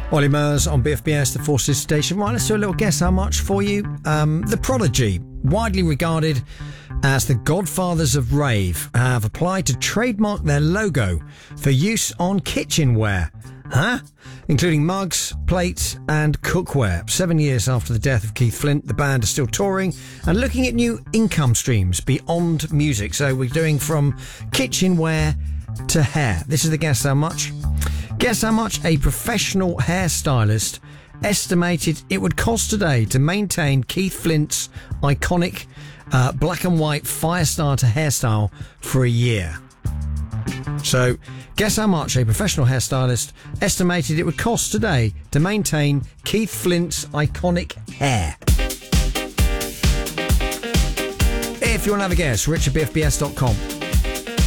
Ollie Murs on BFBS, the Forces Station. Right, let's do a little guess how much for you. The Prodigy, widely regarded as the godfathers of rave, have applied to trademark their logo for use on kitchenware. Including mugs, plates and cookware. 7 years after the death of Keith Flint, the band are still touring and looking at new income streams beyond music. So we're doing from kitchenware to hair. This is the guess how much. Guess how much a professional hairstylist estimated it would cost today to maintain Keith Flint's iconic black and white Firestarter hairstyle for a year. So, guess how much a professional hairstylist estimated it would cost today to maintain Keith Flint's iconic hair. If you want to have a guess, rich@bfbs.com.